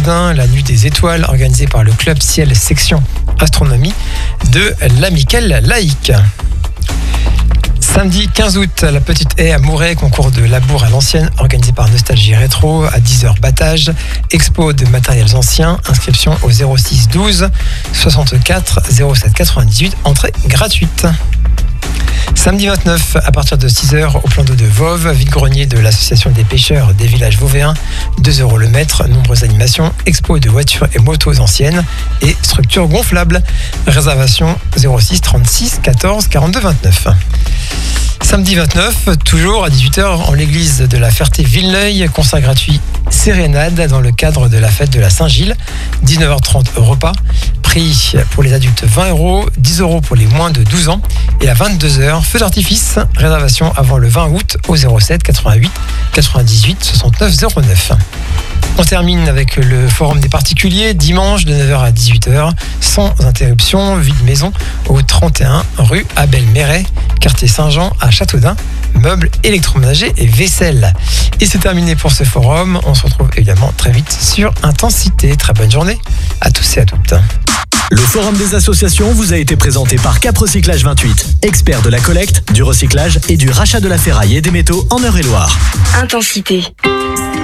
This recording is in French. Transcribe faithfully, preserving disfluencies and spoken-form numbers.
Châteaudun, la nuit des étoiles organisée par le club Ciel section astronomie de l'Amicale laïque. Samedi quinze août, la petite haie à Mouret, concours de labour à l'ancienne organisé par Nostalgie Rétro à dix heures battage, expo de matériels anciens, inscription au zéro six douze soixante-quatre zéro sept quatre-vingt-dix-huit, entrée gratuite. Samedi vingt-neuf, à partir de six heures, au plan d'eau de Voves, vide-grenier de l'association des pêcheurs des villages vauvéens, deux euros le mètre, nombreuses animations, expo de voitures et motos anciennes et structures gonflables. Réservation zéro six trente-six quatorze quarante-deux vingt-neuf. Samedi vingt-neuf, toujours à dix-huit heures, en l'église de la Ferté-Villeneuil, concert gratuit Sérénade dans le cadre de la fête de la Saint-Gilles. dix-neuf heures trente, repas. Prix pour les adultes vingt euros, dix euros pour les moins de douze ans. Et à vingt-deux heures, feu d'artifice. Réservation avant le vingt août au zéro sept quatre-vingt-huit quatre-vingt-dix-huit soixante-neuf zéro neuf. On termine avec le forum des particuliers, dimanche de neuf heures à dix-huit heures, sans interruption, vide maison au trente et un rue Abel-Méret, quartier Saint-Jean à Châteaudun, meubles électroménagers et vaisselle. Et c'est terminé pour ce forum. On se retrouve évidemment très vite sur Intensité. Très bonne journée à tous et à toutes. Le Forum des associations vous a été présenté par Cap Recyclage vingt-huit, expert de la collecte, du recyclage et du rachat de la ferraille et des métaux en Eure-et-Loire. Intensité.